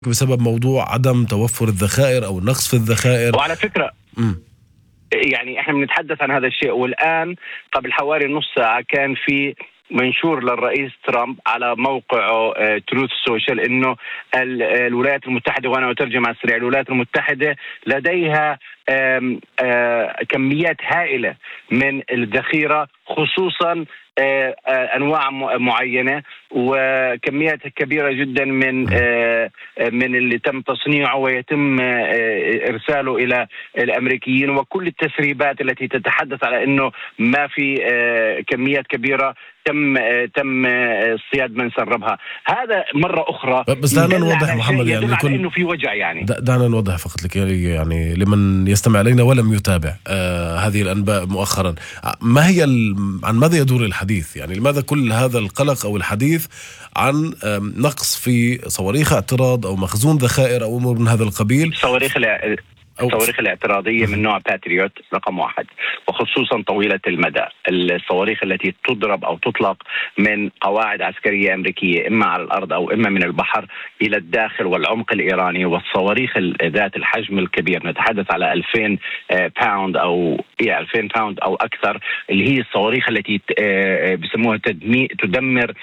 بسبب موضوع عدم توفر الذخائر أو النقص في الذخائر. وعلى فكرة يعني احنا بنتحدث عن هذا الشيء، والآن قبل حوالي نص ساعة كان في منشور للرئيس ترامب على موقعه تروث سوشيال انه الولايات المتحدة، وانا اترجم على السريع، الولايات المتحدة لديها كميات هائلة من الذخيرة، خصوصا انواع معينة، وكميات كبيرة جدا من اللي تم تصنيعه ويتم ارساله الى الامريكيين، وكل التسريبات التي تتحدث على انه ما في كميات كبيرة تم اصطياد من سربها. هذا مرة أخرى بس دعنا نوضح محمد، يعني على إنه في وجع، يعني دعنا نوضح فقط لك يعني لمن يستمع إلينا ولم يتابع هذه الأنباء مؤخرا، ما هي عن ماذا يدور الحديث؟ يعني لماذا كل هذا القلق أو الحديث عن نقص في صواريخ اعتراض أو مخزون ذخائر أو أمور من هذا القبيل؟ الصواريخ الاعتراضية من نوع باتريوت رقم 1، وخصوصا طويلة المدى، الصواريخ التي تضرب أو تطلق من قواعد عسكرية أمريكية إما على الأرض أو إما من البحر إلى الداخل والعمق الإيراني، والصواريخ ذات الحجم الكبير، نتحدث على 2000 باوند أو 2000 باوند أو أكثر، اللي هي الصواريخ التي بسموها تدمر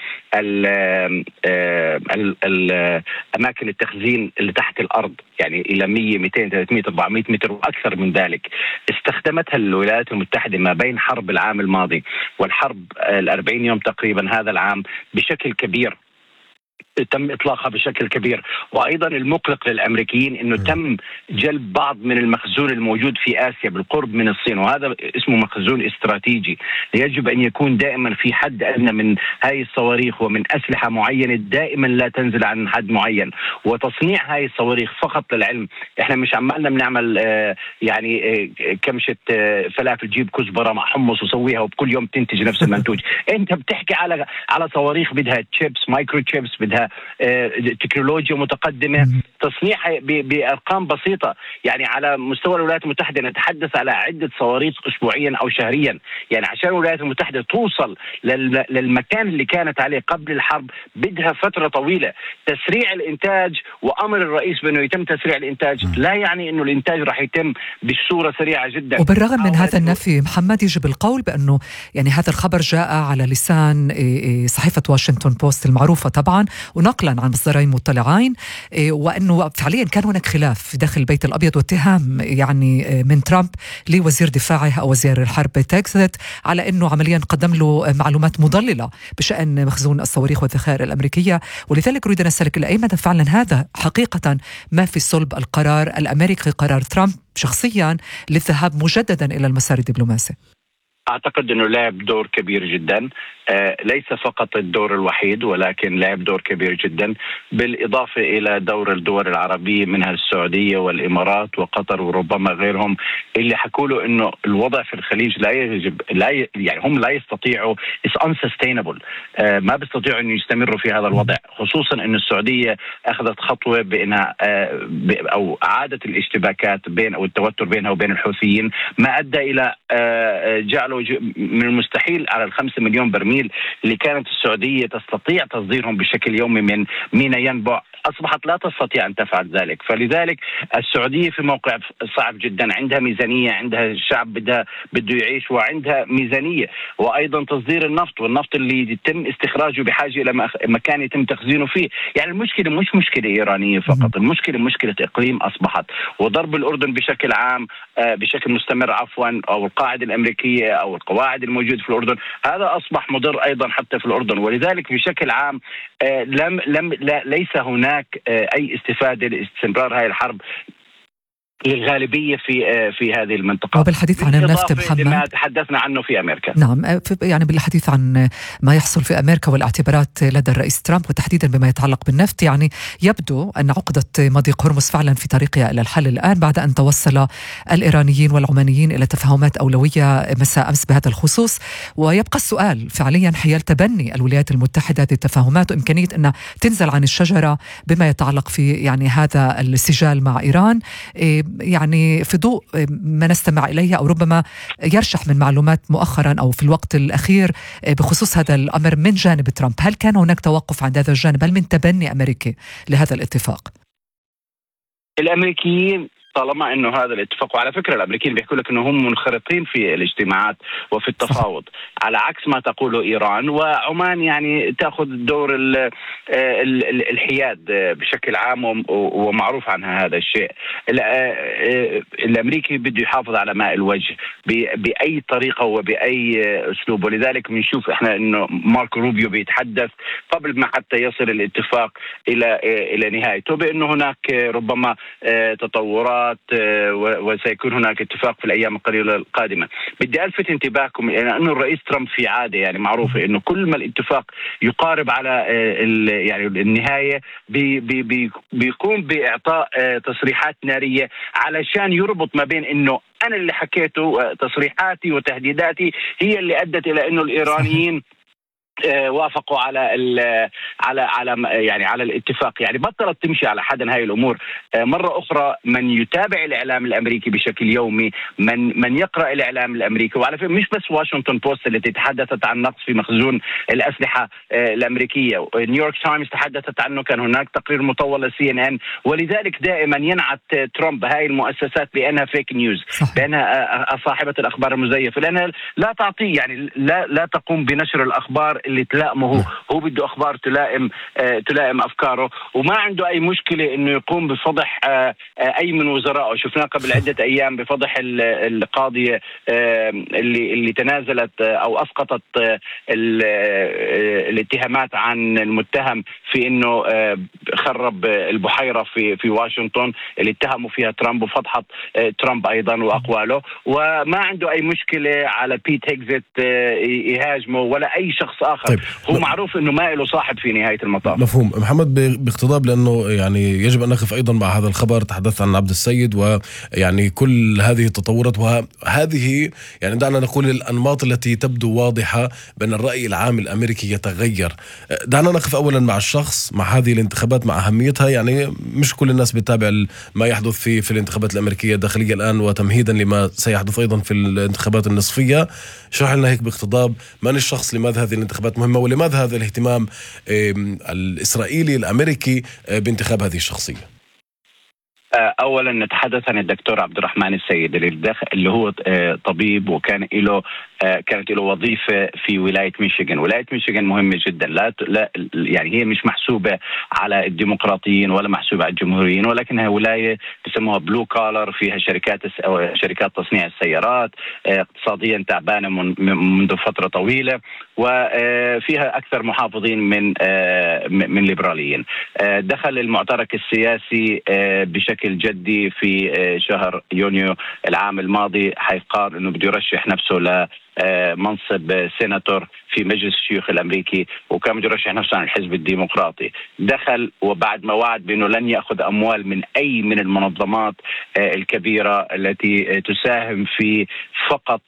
أماكن التخزين اللي تحت الأرض، يعني إلى 100 200 300 400 متر وأكثر من ذلك. استخدمتها الولايات المتحدة ما بين حرب العام الماضي والحرب 40 يوم تقريبا هذا العام بشكل كبير، تم إطلاقها بشكل كبير. وأيضا المقلق للأمريكيين أنه تم جلب بعض من المخزون الموجود في آسيا بالقرب من الصين، وهذا اسمه مخزون استراتيجي. يجب أن يكون دائما في حد أدنى من هاي الصواريخ ومن أسلحة معينة دائما لا تنزل عن حد معين. وتصنيع هاي الصواريخ فقط للعلم، إحنا مش عمالنا بنعمل يعني كمشة فلافل، جيب كزبرة مع حمص وسويها وبكل يوم تنتج نفس المنتوج. أنت بتحكي على صواريخ بدها تشيبس، مايكرو تشيبس، بدها تكنولوجيا متقدمة، تصنيعها بأرقام بسيطة. يعني على مستوى الولايات المتحدة نتحدث على عدة صواريخ أسبوعيا أو شهريا، يعني عشان الولايات المتحدة توصل للمكان اللي كانت عليه قبل الحرب بدها فترة طويلة. تسريع الإنتاج وأمر الرئيس بأنه يتم تسريع الإنتاج لا يعني أنه الإنتاج راح يتم بصورة سريعة جدا. وبالرغم من هذا النفي محمد، يجب القول بأنه يعني هذا الخبر جاء على لسان صحيفة واشنطن بوست المعروفة طبعا، ونقلا عن مصدرين مطلعين، وأنه فعليا كان هناك خلاف داخل البيت الأبيض واتهام يعني من ترامب لوزير دفاعه أو وزير الحرب تكزت على أنه عمليا قدم له معلومات مضللة بشأن مخزون الصواريخ والذخائر الأمريكية. ولذلك أريد أن أسألك إلى أي مدى فعلا هذا حقيقة ما في صلب القرار الأمريكي، قرار ترامب شخصيا للذهاب مجددا إلى المسار الدبلوماسي؟ أعتقد أنه لعب دور كبير جدا، ليس فقط الدور الوحيد ولكن لعب دور كبير جدا، بالإضافة إلى دور الدول العربية منها السعودية والإمارات وقطر وربما غيرهم، اللي حكوا له أنه الوضع في الخليج يعني هم لا يستطيعوا it's unsustainable، ما بيستطيعوا أن يستمروا في هذا الوضع، خصوصا أن السعودية أخذت خطوة بأنها أو عادت الاشتباكات بين أو التوتر بينها وبين الحوثيين، ما أدى إلى جعله من المستحيل على 5 مليون برميل اللي كانت السعودية تستطيع تصديرهم بشكل يومي من ميناء ينبع، أصبحت لا تستطيع أن تفعل ذلك. فلذلك السعودية في موقع صعب جدا، عندها ميزانية، عندها الشعب بده يعيش وعندها ميزانية، وأيضا تصدير النفط، والنفط اللي يتم استخراجه بحاجة إلى مكان يتم تخزينه فيه. يعني المشكلة مش مشكلة إيرانية فقط، المشكلة مشكلة إقليم أصبحت، وضرب الأردن بشكل عام بشكل مستمر أو القاعدة الأمريكية أو القواعد الموجودة في الأردن، هذا أصبح مضر أيضا حتى في الأردن. ولذلك بشكل عام ليس هناك أي استفادة لاستمرار هذه الحرب للغالبية في هذه المنطقة. وبالحديث عن النفط محمد، ما تحدثنا عنه في أمريكا. نعم، يعني بالحديث عن ما يحصل في أمريكا والاعتبارات لدى الرئيس ترامب وتحديدا بما يتعلق بالنفط، يعني يبدو أن عقدة مضيق هرمز فعلا في طريقها إلى الحل الآن بعد أن توصل الإيرانيين والعمانيين إلى تفاهمات أولوية مساء أمس بهذا الخصوص. ويبقى السؤال فعليا حيال تبني الولايات المتحدة هذه التفاهمات وإمكانية أن تنزل عن الشجرة بما يتعلق في يعني هذا السجال مع إيران، يعني في ضوء ما نستمع إليه أو ربما يرشح من معلومات مؤخرا أو في الوقت الأخير بخصوص هذا الأمر من جانب ترامب. هل كان هناك توقف عند هذا الجانب؟ هل من تبني أمريكي لهذا الاتفاق؟ الأمريكيين طالما انه هذا الاتفاق، وعلى فكره الامريكيين بيحكوا لك انه هم منخرطين في الاجتماعات وفي التفاوض على عكس ما تقوله ايران وعمان، يعني تاخذ دور الحياد بشكل عام ومعروف عنها هذا الشيء. الامريكي بده يحافظ على ماء الوجه باي طريقه وباي اسلوب، ولذلك بنشوف احنا انه ماركو روبيو بيتحدث قبل ما حتى يصل الاتفاق الى نهايته بانه هناك ربما تطورات وسيكون هناك اتفاق في الأيام القليلة القادمة. بدي ألفت انتباهكم إلى أنه الرئيس ترامب في عادة يعني معروفة أنه كل ما الاتفاق يقارب على يعني النهاية بيقوم بإعطاء تصريحات نارية علشان يربط ما بين أنه أنا اللي حكيته، تصريحاتي وتهديداتي هي اللي أدت إلى أنه الإيرانيين وافقوا على الاتفاق. يعني بطلت تمشي على حدا هاي الامور. مره اخرى من يتابع الاعلام الامريكي بشكل يومي، من يقرا الاعلام الامريكي، وعلى فكره مش بس واشنطن بوست التي تحدثت عن نقص في مخزون الاسلحه الامريكيه، نيويورك تايمز تحدثت عنه، كان هناك تقرير مطول CNN. ولذلك دائما ينعت ترامب هاي المؤسسات بانها فيك نيوز، بانها صاحبه الاخبار المزيفه، لانها لا تعطي يعني لا تقوم بنشر الاخبار اللي تلائمه. هو بده اخبار تلائم افكاره، وما عنده اي مشكله انه يقوم بفضح اي من وزرائه. شفناه قبل عده ايام بفضح القاضيه اللي تنازلت او اسقطت الاتهامات عن المتهم في انه خرب البحيره في واشنطن اللي اتهموا فيها ترامب، وفضحت ترامب ايضا واقواله. وما عنده اي مشكله على بيت هيجزت يهاجمه ولا اي شخص اخر. طيب. هو معروف انه ما له صاحب في نهايه المطاف. مفهوم محمد. باقتضاب لانه يعني يجب ان نقف ايضا مع هذا الخبر، تحدث عن عبد السيد ويعني كل هذه التطورات، وهذه يعني دعنا نقول الانماط التي تبدو واضحه بان الراي العام الامريكي يتغير. دعنا نقف اولا مع الشخص، مع هذه الانتخابات، مع اهميتها. يعني مش كل الناس بتتابع ما يحدث في الانتخابات الامريكيه الداخليه الان، وتمهيدا لما سيحدث ايضا في الانتخابات النصفيه. شرح لنا هيك باقتضاب من الشخص، لماذا هذه الانتخابات مهمة، ولماذا هذا الاهتمام الإسرائيلي الأمريكي بانتخاب هذه الشخصية؟ اولا نتحدث عن الدكتور عبد الرحمن السيد اللي هو طبيب، وكان كانت له وظيفه في ولايه ميشيغان. ولايه ميشيغان مهمه جدا، لا يعني هي مش محسوبه على الديمقراطيين ولا محسوبه على الجمهوريين، ولكنها ولايه بسموها بلو كولر، فيها شركات تصنيع السيارات، اقتصاديا تعبانه منذ فتره طويله، وفيها اكثر محافظين من ليبراليين. دخل المعترك السياسي بشكل جدي في شهر يونيو العام الماضي، حيث قال انه بده يرشح نفسه لمنصب سيناتور في مجلس الشيوخ الامريكي، وكان بده يرشح نفسه عن الحزب الديمقراطي. دخل وبعد ما وعد بانه لن ياخذ اموال من اي من المنظمات الكبيره التي تساهم في فقط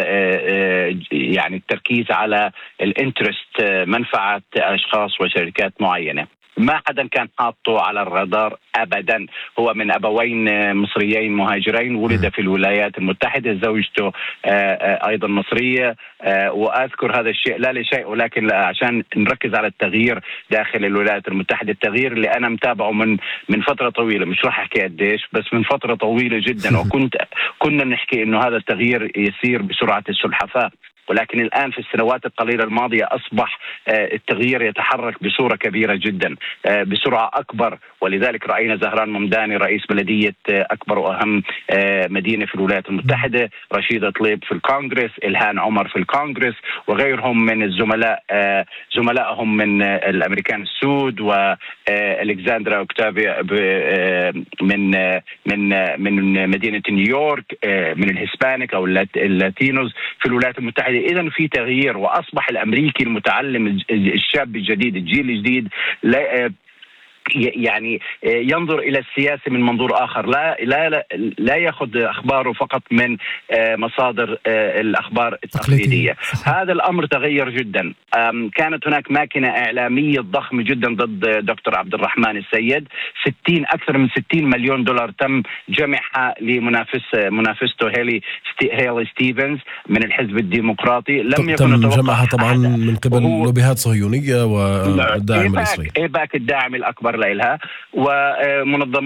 يعني التركيز على الانترست، منفعه اشخاص وشركات معينه. ما حدا كان حاطه على الرادار أبدا. هو من أبوين مصريين مهاجرين، ولد في الولايات المتحدة، زوجته أيضا مصرية. وأذكر هذا الشيء لا لشيء، ولكن عشان نركز على التغيير داخل الولايات المتحدة، التغيير اللي أنا متابعه من فترة طويلة، مش راح أحكي قديش، بس من فترة طويلة جدا. كنا نحكي إنه هذا التغيير يسير بسرعة السلحفاة، ولكن الآن في السنوات القليلة الماضية أصبح التغيير يتحرك بصورة كبيرة جدا، بسرعة أكبر. ولذلك رأينا زهران ممداني رئيس بلدية أكبر وأهم مدينة في الولايات المتحدة، رشيدة طليب في الكونغرس، إلهان عمر في الكونغرس، وغيرهم من الزملاء، زملائهم من الأمريكان السود، وألكسندرا أوكتافيا من مدينة نيويورك، من الهسبانيك أو اللاتينوز في الولايات المتحدة. إذن في تغيير، وأصبح الأمريكي المتعلم الشاب الجديد، الجيل الجديد يعني ينظر إلى السياسة من منظور آخر، لا يأخذ أخباره فقط من مصادر الأخبار التقليدية. هذا الأمر تغير جدا. كانت هناك ماكينة إعلامية ضخمة جدا ضد دكتور عبد الرحمن السيد، أكثر من 60 مليون دولار تم جمعها لمنافسته هيلي ستيفنز من الحزب الديمقراطي. لم يكن جمعها طبعا من قبل لوبيهات صهيونية والداعم الإسرائيلي، الداعم الأكبر لها، ومنظمة